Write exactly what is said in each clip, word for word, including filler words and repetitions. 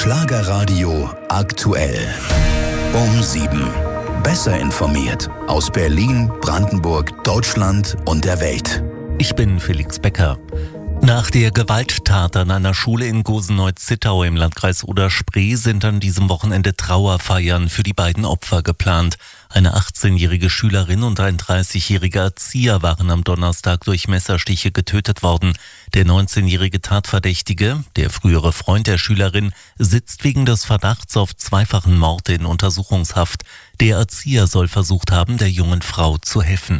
Schlagerradio aktuell. Um sieben. Besser informiert aus Berlin, Brandenburg, Deutschland und der Welt. Ich bin Felix Becker. Nach der Gewalttat an einer Schule in Goseneuth-Zittau im Landkreis Oder-Spree sind an diesem Wochenende Trauerfeiern für die beiden Opfer geplant. Eine achtzehnjährige Schülerin und ein dreißigjähriger Erzieher waren am Donnerstag durch Messerstiche getötet worden. Der neunzehnjährige Tatverdächtige, der frühere Freund der Schülerin, sitzt wegen des Verdachts auf zweifachen Mord in Untersuchungshaft. Der Erzieher soll versucht haben, der jungen Frau zu helfen.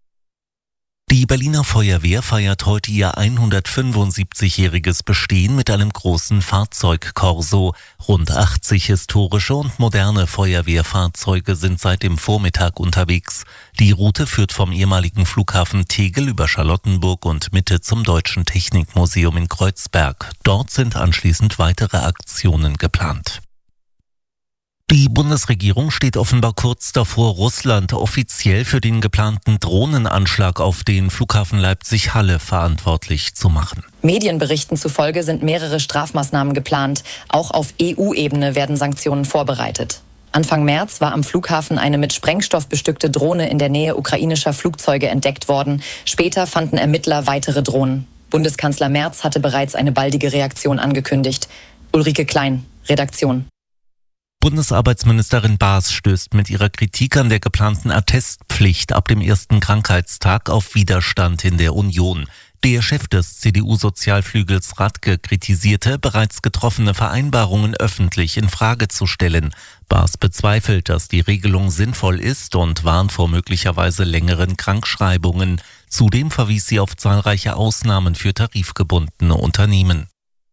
Die Berliner Feuerwehr feiert heute ihr hundertfünfundsiebzigjähriges Bestehen mit einem großen Fahrzeugkorso. Rund achtzig historische und moderne Feuerwehrfahrzeuge sind seit dem Vormittag unterwegs. Die Route führt vom ehemaligen Flughafen Tegel über Charlottenburg und Mitte zum Deutschen Technikmuseum in Kreuzberg. Dort sind anschließend weitere Aktionen geplant. Die Bundesregierung steht offenbar kurz davor, Russland offiziell für den geplanten Drohnenanschlag auf den Flughafen Leipzig-Halle verantwortlich zu machen. Medienberichten zufolge sind mehrere Strafmaßnahmen geplant. Auch auf E U-Ebene werden Sanktionen vorbereitet. Anfang März war am Flughafen eine mit Sprengstoff bestückte Drohne in der Nähe ukrainischer Flugzeuge entdeckt worden. Später fanden Ermittler weitere Drohnen. Bundeskanzler Merz hatte bereits eine baldige Reaktion angekündigt. Ulrike Klein, Redaktion. Bundesarbeitsministerin Baas stößt mit ihrer Kritik an der geplanten Attestpflicht ab dem ersten Krankheitstag auf Widerstand in der Union. Der Chef des C D U-Sozialflügels Radke kritisierte, bereits getroffene Vereinbarungen öffentlich in Frage zu stellen. Baas bezweifelt, dass die Regelung sinnvoll ist und warnt vor möglicherweise längeren Krankschreibungen. Zudem verwies sie auf zahlreiche Ausnahmen für tarifgebundene Unternehmen.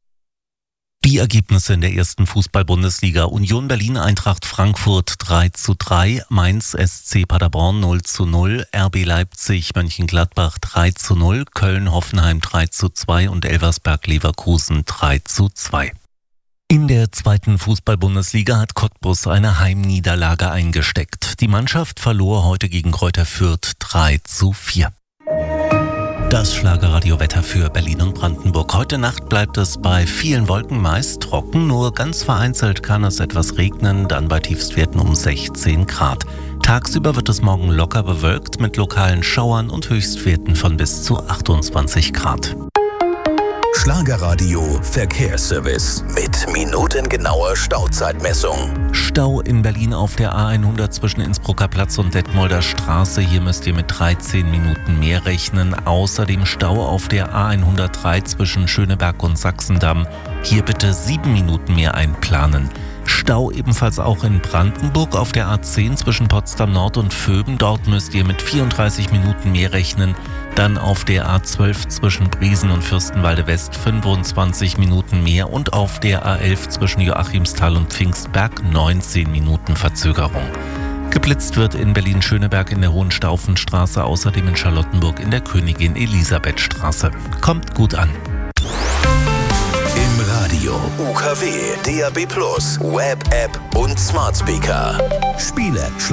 Die Ergebnisse in der ersten Fußball-Bundesliga: Union Berlin Eintracht Frankfurt drei zu drei, Mainz S C Paderborn null zu null, R B Leipzig Mönchengladbach drei zu null, Köln Hoffenheim drei zu zwei und Elversberg Leverkusen drei zu zwei. In der zweiten Fußball-Bundesliga hat Cottbus eine Heimniederlage eingesteckt. Die Mannschaft verlor heute gegen Greuther Fürth drei zu vier. Das Schlagerradio-Wetter für Berlin und Brandenburg. Heute Nacht bleibt es bei vielen Wolken meist trocken, nur ganz vereinzelt kann es etwas regnen, dann bei Tiefstwerten um sechzehn Grad. Tagsüber wird es morgen locker bewölkt mit lokalen Schauern und Höchstwerten von bis zu achtundzwanzig Grad. Schlagerradio Verkehrsservice mit minutengenauer Stauzeitmessung. Stau in Berlin auf der A hundert zwischen Innsbrucker Platz und Detmolder Straße. Hier müsst ihr mit dreizehn Minuten mehr rechnen. Außerdem Stau auf der A hundertdrei zwischen Schöneberg und Sachsendamm. Hier bitte sieben Minuten mehr einplanen. Stau ebenfalls auch in Brandenburg auf der A zehn zwischen Potsdam Nord und Vöben. Dort müsst ihr mit vierunddreißig Minuten mehr rechnen. Dann auf der A zwölf zwischen Briesen und Fürstenwalde West fünfundzwanzig Minuten mehr und auf der A elf zwischen Joachimsthal und Pfingstberg neunzehn Minuten Verzögerung. Geblitzt wird in Berlin-Schöneberg in der Hohenstaufenstraße, außerdem in Charlottenburg in der Königin-Elisabeth-Straße. Kommt gut an. Im Radio, U K W, D A B plus, Web-App und Smart Speaker. Spiele